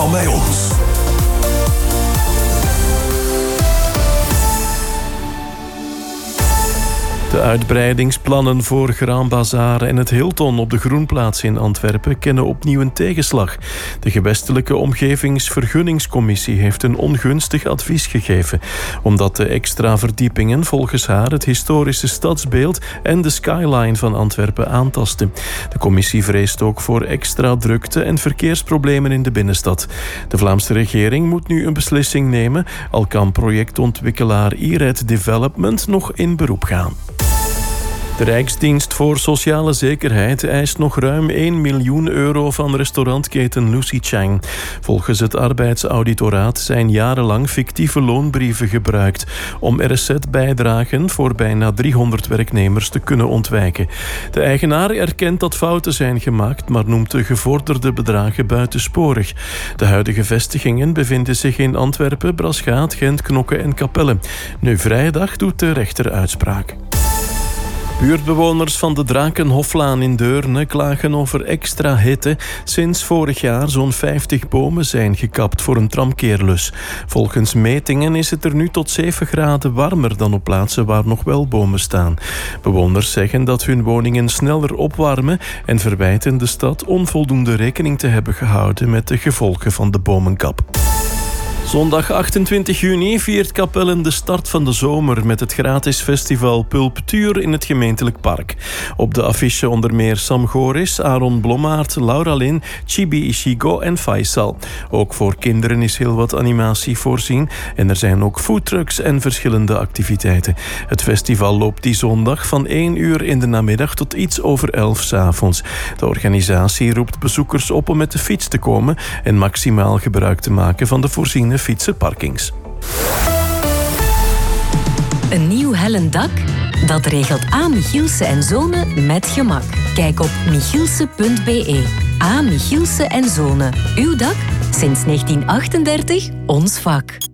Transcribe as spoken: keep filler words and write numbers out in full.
van bij ons. De uitbreidingsplannen voor Grand Bazaar en het Hilton op de Groenplaats in Antwerpen kennen opnieuw een tegenslag. De gewestelijke omgevingsvergunningscommissie heeft een ongunstig advies gegeven, omdat de extra verdiepingen volgens haar het historische stadsbeeld en de skyline van Antwerpen aantasten. De commissie vreest ook voor extra drukte en verkeersproblemen in de binnenstad. De Vlaamse regering moet nu een beslissing nemen, al kan projectontwikkelaar I-Red Development nog in beroep gaan. De Rijksdienst voor Sociale Zekerheid eist nog ruim één miljoen euro van restaurantketen Lucy Chang. Volgens het arbeidsauditoraat zijn jarenlang fictieve loonbrieven gebruikt om R S Z-bijdragen voor bijna driehonderd werknemers te kunnen ontwijken. De eigenaar erkent dat fouten zijn gemaakt, maar noemt de gevorderde bedragen buitensporig. De huidige vestigingen bevinden zich in Antwerpen, Braschaat, Gent, Knokke en Capelle. Nu vrijdag doet de rechter uitspraak. Buurtbewoners van de Drakenhoflaan in Deurne klagen over extra hitte. Sinds vorig jaar zo'n vijftig bomen zijn gekapt voor een tramkeerlus. Volgens metingen is het er nu tot zeven graden warmer dan op plaatsen waar nog wel bomen staan. Bewoners zeggen dat hun woningen sneller opwarmen en verwijten de stad onvoldoende rekening te hebben gehouden met de gevolgen van de bomenkap. Zondag achtentwintig juni viert Capellen de start van de zomer met het gratis festival Pulptuur in het gemeentelijk park. Op de affiche onder meer Sam Goris, Aaron Blommaert, Laura Lin, Chibi Ishigo en Faisal. Ook voor kinderen is heel wat animatie voorzien en er zijn ook foodtrucks en verschillende activiteiten. Het festival loopt die zondag van één uur in de namiddag tot iets over elf 's avonds. De organisatie roept bezoekers op om met de fiets te komen en maximaal gebruik te maken van de voorziene fietsenparkings. Een nieuw hellend dak? Dat regelt A. Michielsen en Zonen met gemak. Kijk op michielsen punt b e. A. Michielsen en Zonen. Uw dak? Sinds negentien achtendertig ons vak.